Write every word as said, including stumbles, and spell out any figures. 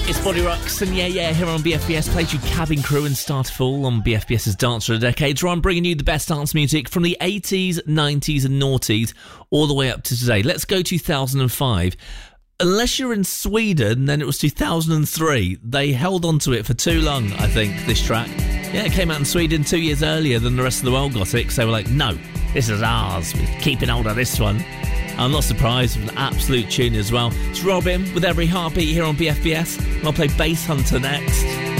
It's Body Rocks and Yeah Yeah here on B F B S. Played you Cabin Crew and Starterful on BFBS's Dance for the Decades, where I'm bringing you the best dance music from the eighties, nineties and noughties all the way up to today. Let's go two thousand five. Unless you're in Sweden, then it was two thousand three. They held on to it for too long, I think, this track. Yeah, it came out in Sweden two years earlier than the rest of the world got it, because they were like, no, this is ours. We're keeping hold of this one. I'm not surprised, with an absolute tune as well. It's Robin with Every Heartbeat here on B F B S, and I'll play Bass Hunter next.